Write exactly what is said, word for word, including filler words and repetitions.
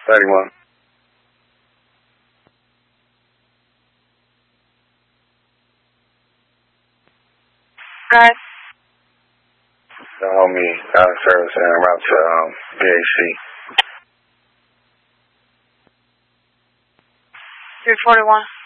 thirty-one. Guys. The homie out of service and route to um, B A C. three forty-one.